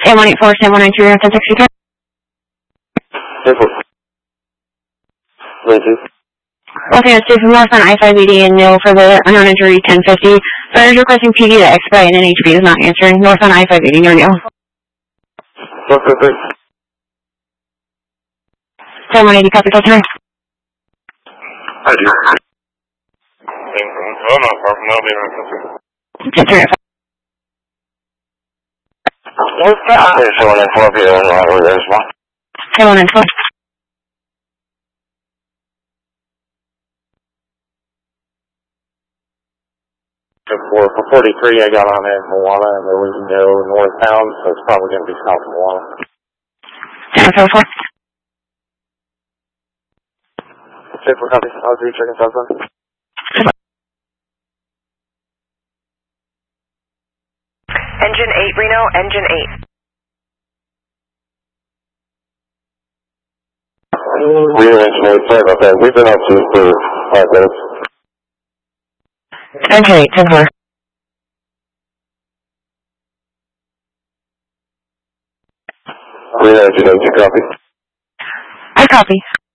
A184, 7193, after 62. Okay, it's due from north on I-580 and no for the unknown injury 1050. Fire is requesting PD to expedite and NHB is not answering. North on I-580, no Neil. 7180, copy, call turn. I do. Oh, no, I'll be right there. Just turn it. What's that? There's someone in 4 people over there as well. 7194. For 43, I got on at Moana, and there was no northbound, so it's probably going to be south of Moana. 7144. Safe for copy. I'll do checking southbound. Engine 8, Reno, engine 8. Reno, engine 8, sorry about that. We've been up to for 5 minutes. Engine 8, 10-4. Reno, engine 8, copy. I copy.